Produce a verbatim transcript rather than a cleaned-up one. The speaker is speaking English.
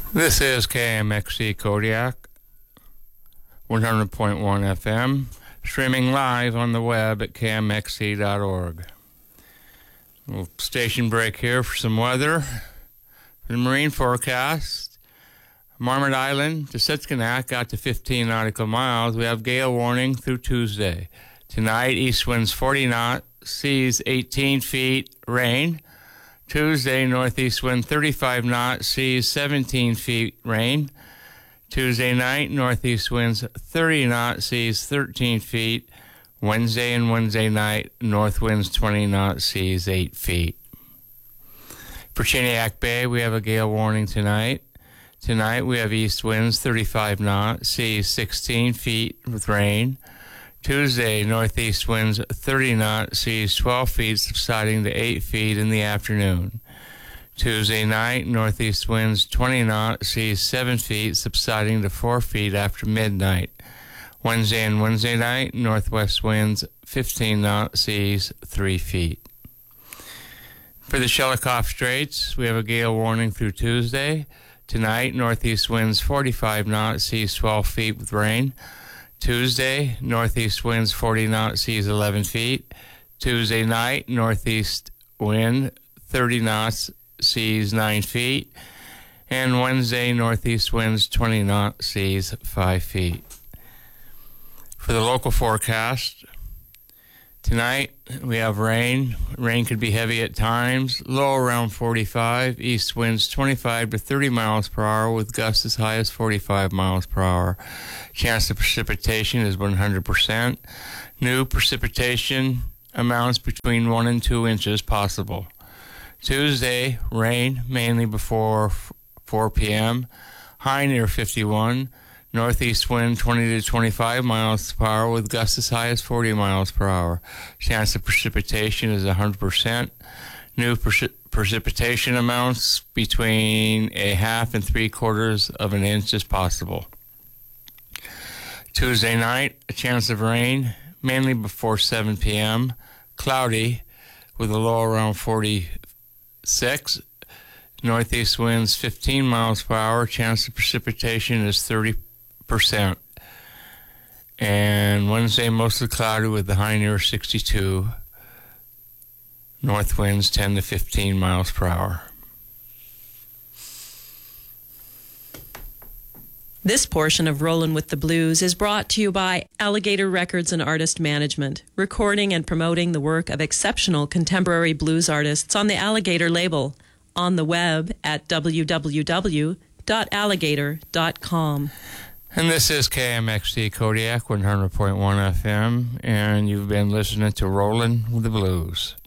This is K M X C Kodiak, one hundred point one F M, streaming live on the web at K M X C dot org. Little station break here for some weather. For the marine forecast, Marmot Island to Sitsicanak out to fifteen nautical miles. We have gale warning through Tuesday. Tonight, east winds forty knots, seas eighteen feet, rain. Tuesday, northeast wind thirty-five knots, seas seventeen feet, rain. Tuesday night, northeast winds thirty knots, seas thirteen feet. Wednesday and Wednesday night, north winds twenty knots, seas eight feet. For Chiniac Bay, we have a gale warning tonight. Tonight, we have east winds thirty-five knots, seas sixteen feet with rain. Tuesday, northeast winds thirty knots, seas twelve feet, subsiding to eight feet in the afternoon. Tuesday night, northeast winds twenty knots, seas seven feet, subsiding to four feet after midnight. Wednesday and Wednesday night, northwest winds fifteen knots, seas three feet. For the Shelikof Straits, we have a gale warning through Tuesday. Tonight, northeast winds forty-five knots, seas twelve feet with rain. Tuesday, northeast winds forty knots, seas eleven feet. Tuesday night, northeast wind thirty knots, seas nine feet. And Wednesday, northeast winds twenty knots, seas five feet. For the local forecast, tonight we have rain. Rain could be heavy at times, low around forty-five. East winds twenty-five to thirty miles per hour with gusts as high as forty-five miles per hour. Chance of precipitation is one hundred percent. New precipitation amounts between one and two inches possible. Tuesday, rain mainly before four p.m. High near fifty-one. Northeast wind twenty to twenty-five miles per hour with gusts as high as forty miles per hour. Chance of precipitation is one hundred percent. New precip- precipitation amounts between a half and three quarters of an inch is possible. Tuesday night, a chance of rain, mainly before seven p.m. Cloudy, with a low around forty-six. Northeast winds fifteen miles per hour. Chance of precipitation is thirty percent. And Wednesday, mostly cloudy with the high near sixty-two. North winds ten to fifteen miles per hour. This portion of Rollin' with the Blues is brought to you by Alligator Records and Artist Management, recording and promoting the work of exceptional contemporary blues artists on the Alligator label, on the web at w w w dot alligator dot com. And this is K M X C Kodiak, one hundred point one F M, and you've been listening to Rollin' with the Blues.